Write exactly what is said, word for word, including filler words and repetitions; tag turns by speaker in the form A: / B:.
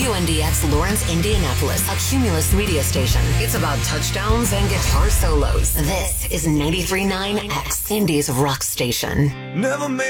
A: W N D X Lawrence, Indianapolis, a Cumulus media station. It's about touchdowns and guitar solos. This is ninety-three point nine X, Indy's rock station.
B: Never made